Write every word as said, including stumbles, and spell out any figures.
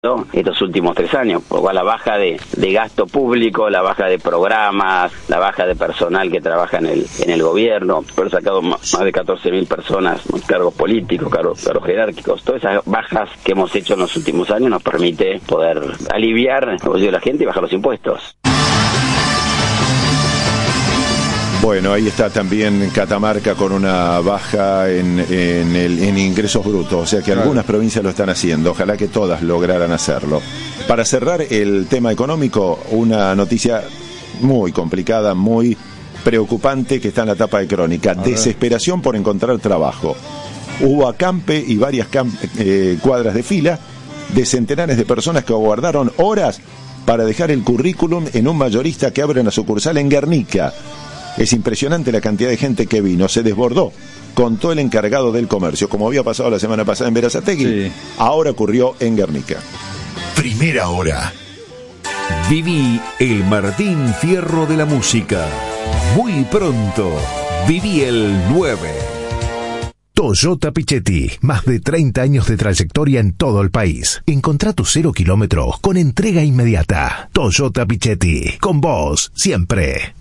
estos últimos tres años, por lo cual la baja de, de gasto público, la baja de programas, la baja de personal que trabaja en el en el gobierno, haber sacado más de catorce mil personas, cargos políticos, cargos, cargos jerárquicos, todas esas bajas que hemos hecho en los últimos años nos permite poder aliviar el bolsillo de la gente y bajar los impuestos. Bueno, ahí está también Catamarca con una baja en, en, el, en ingresos brutos, o sea que claro, algunas provincias lo están haciendo, ojalá que todas lograran hacerlo. Para cerrar el tema económico, una noticia muy complicada, muy preocupante que está en la tapa de Crónica, desesperación por encontrar trabajo. Hubo acampe y varias cam- eh, cuadras de fila de centenares de personas que aguardaron horas para dejar el currículum en un mayorista que abre una sucursal en Guernica. Es impresionante la cantidad de gente que vino, se desbordó, contó el encargado del comercio, como había pasado la semana pasada en Berazategui, sí. Ahora ocurrió en Guernica. Primera hora. Viví el Martín Fierro de la música. Muy pronto, viví el nueve. Toyota Pichetti, más de treinta años de trayectoria en todo el país. Encontrá tu cero kilómetros con entrega inmediata. Toyota Pichetti, con vos siempre.